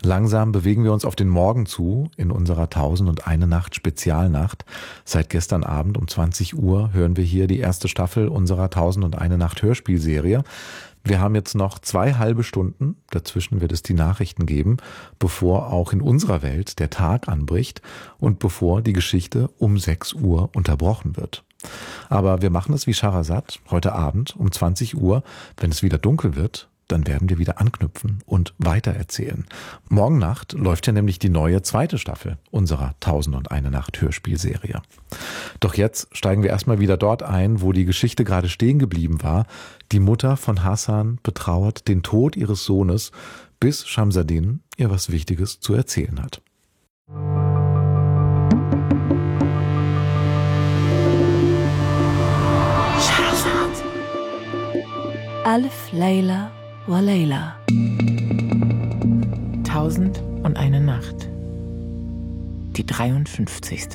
Langsam bewegen wir uns auf den Morgen zu in unserer 1001 Nacht Spezialnacht. Seit gestern Abend um 20 Uhr hören wir hier die erste Staffel unserer 1001 Nacht Hörspielserie. Wir haben jetzt noch 2 halbe Stunden, dazwischen wird es die Nachrichten geben, bevor auch in unserer Welt der Tag anbricht und bevor die Geschichte um 6 Uhr unterbrochen wird. Aber wir machen es wie Scharazad heute Abend um 20 Uhr, wenn es wieder dunkel wird. Dann werden wir wieder anknüpfen und weitererzählen. Morgen Nacht läuft ja nämlich die neue 2. Staffel unserer 1001 Nacht Hörspielserie. Doch jetzt steigen wir erstmal wieder dort ein, wo die Geschichte gerade stehen geblieben war. Die Mutter von Hasan betrauert den Tod ihres Sohnes, bis Shamsadin ihr was Wichtiges zu erzählen hat. Alf Layla wa Layla. 1001 Nacht. Die 53.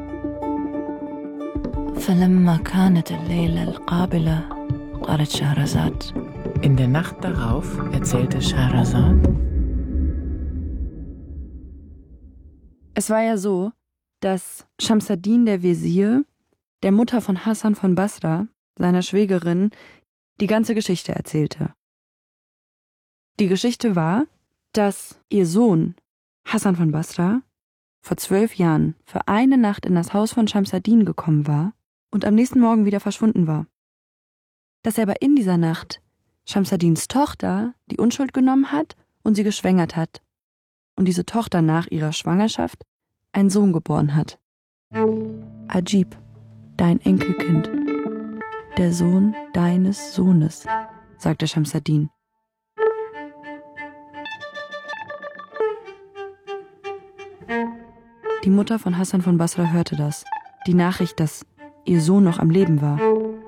فلما كانت الليلة القابلة قالت شهرزاد. In der Nacht darauf erzählte Scharazad: Es war ja so, dass Shamsadin, der Wesir, der Mutter von Hasan von Basra, seiner Schwägerin, die ganze Geschichte erzählte. Die Geschichte war, dass ihr Sohn Hasan von Basra vor 12 Jahren für eine Nacht in das Haus von Shamsadin gekommen war und am nächsten Morgen wieder verschwunden war. Dass er aber in dieser Nacht Shamsadins Tochter die Unschuld genommen hat und sie geschwängert hat und diese Tochter nach ihrer Schwangerschaft einen Sohn geboren hat. Ajib, dein Enkelkind, der Sohn deines Sohnes, sagte Shamsadin. Die Mutter von Hasan von Basra hörte das, die Nachricht, dass ihr Sohn noch am Leben war.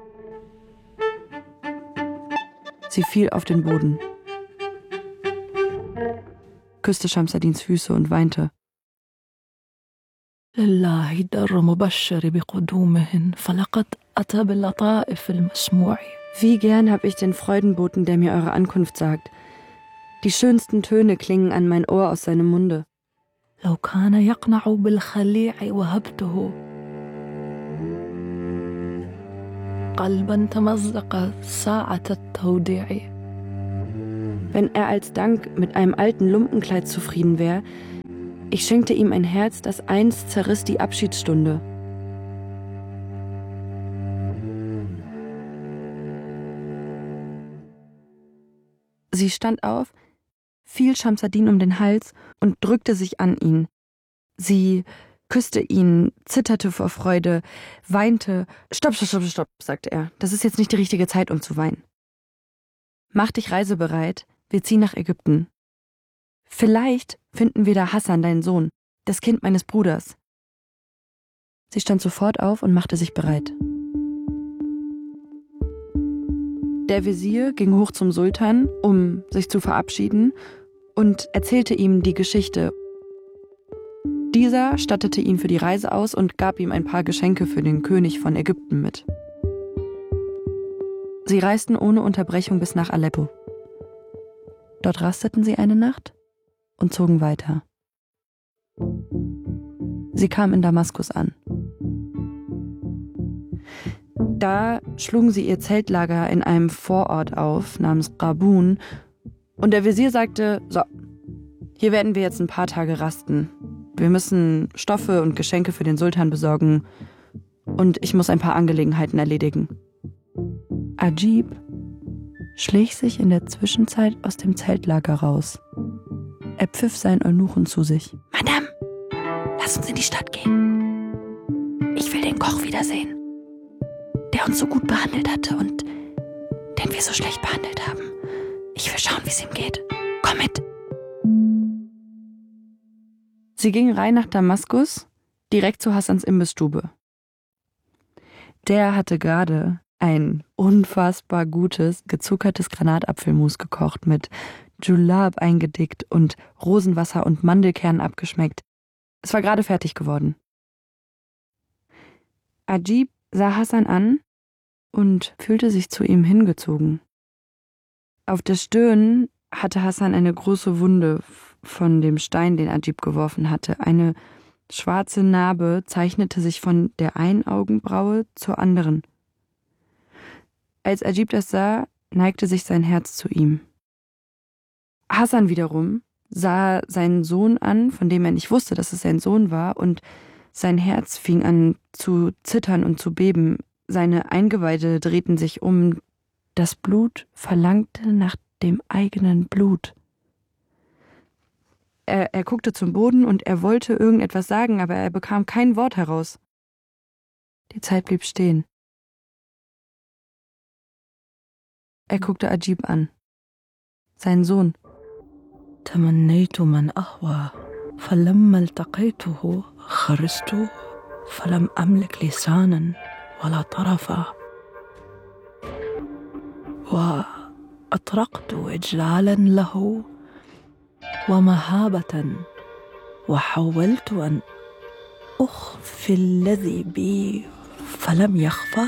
Sie fiel auf den Boden, küsste Shamsadins Füße und weinte. لله در مبشر بقدومهن فلقد أتى باللطائف المسموع. Wie gern hab ich den Freudenboten, der mir eure Ankunft sagt. Die schönsten Töne klingen an mein Ohr aus seinem Munde. لو كان يقنع بالخليع وهبته قلبا تمزق ساعة التوديع. Wenn er als Dank mit einem alten Lumpenkleid zufrieden wäre, ich schenkte ihm ein Herz, das einst zerriss die Abschiedsstunde. Sie stand auf, fiel Shamsadin um den Hals und drückte sich an ihn. Sie küsste ihn, zitterte vor Freude, weinte. Stopp, sagte er. Das ist jetzt nicht die richtige Zeit, um zu weinen. Mach dich reisebereit, wir ziehen nach Ägypten. Vielleicht finden wir da Hasan, deinen Sohn, das Kind meines Bruders. Sie stand sofort auf und machte sich bereit. Der Wesir ging hoch zum Sultan, um sich zu verabschieden, und erzählte ihm die Geschichte. Dieser stattete ihn für die Reise aus und gab ihm ein paar Geschenke für den König von Ägypten mit. Sie reisten ohne Unterbrechung bis nach Aleppo. Dort rasteten sie eine Nacht und zogen weiter. Sie kamen in Damaskus an. Da schlugen sie ihr Zeltlager in einem Vorort auf, namens Rabun, und der Wesir sagte, so, hier werden wir jetzt ein paar Tage rasten. Wir müssen Stoffe und Geschenke für den Sultan besorgen und ich muss ein paar Angelegenheiten erledigen. Ajib schlich sich in der Zwischenzeit aus dem Zeltlager raus. Er pfiff seinen Eunuchen zu sich. Madame, lass uns in die Stadt gehen. Ich will den Koch wiedersehen, der uns so gut behandelt hatte und den wir so schlecht behandelt haben. Ich will schauen, wie es ihm geht. Komm mit. Sie ging rein nach Damaskus, direkt zu Hasans Imbissstube. Der hatte gerade ein unfassbar gutes, gezuckertes Granatapfelmus gekocht, mit Julab eingedickt und Rosenwasser und Mandelkernen abgeschmeckt. Es war gerade fertig geworden. Ajib sah Hasan an und fühlte sich zu ihm hingezogen. Auf der Stirn hatte Hasan eine große Wunde von dem Stein, den Ajib geworfen hatte. Eine schwarze Narbe zeichnete sich von der einen Augenbraue zur anderen. Als Ajib das sah, neigte sich sein Herz zu ihm. Hasan wiederum sah seinen Sohn an, von dem er nicht wusste, dass es sein Sohn war, und sein Herz fing an zu zittern und zu beben. Seine Eingeweide drehten sich um. Das Blut verlangte nach dem eigenen Blut. Er guckte zum Boden und er wollte irgendetwas sagen, aber er bekam kein Wort heraus. Die Zeit blieb stehen. Er guckte Ajib an. Seinen Sohn. تمنيت من أهوى فلما التقيته خرست فلم أملك لسانا ولا طرفا وأطرقت إجلالا له ومهابة وحاولت أن أخفي الذي بي فلم يخفى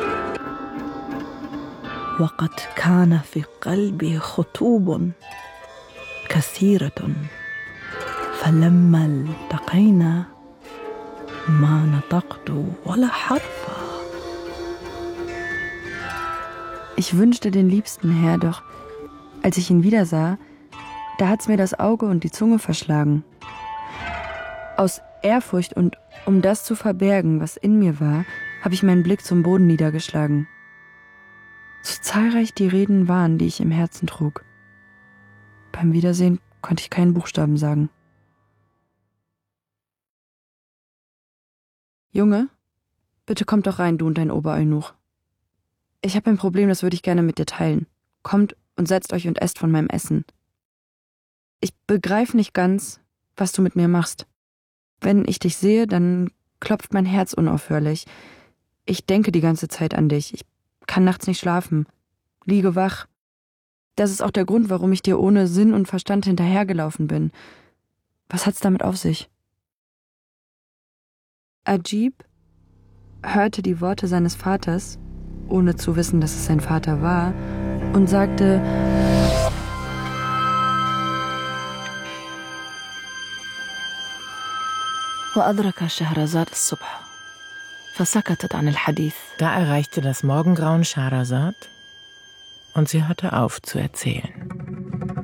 وقد كان في قلبي خطوب كثيرة فلما التقينا ما نطقت ولا حرفا. Ich wünschte den liebsten Herr, doch als ich ihn wiedersah, da hat's mir das Auge und die Zunge verschlagen. Aus Ehrfurcht und um das zu verbergen, was in mir war, habe ich meinen Blick zum Boden niedergeschlagen. So zahlreich die Reden waren, die ich im Herzen trug. Beim Wiedersehen konnte ich keinen Buchstaben sagen. Junge, bitte kommt doch rein, du und dein Obereunuch. Ich habe ein Problem, das würde ich gerne mit dir teilen. Kommt und setzt euch und esst von meinem Essen. Ich begreife nicht ganz, was du mit mir machst. Wenn ich dich sehe, dann klopft mein Herz unaufhörlich. Ich denke die ganze Zeit an dich. Ich kann nachts nicht schlafen. Liege wach. Das ist auch der Grund, warum ich dir ohne Sinn und Verstand hinterhergelaufen bin. Was hat's damit auf sich? Ajib hörte die Worte seines Vaters, ohne zu wissen, dass es sein Vater war, und sagte: وأدرك شهرزاد الصبح فسكتت عن الحديث. Da erreichte das Morgengrauen Schahrazad und sie hörte auf zu erzählen.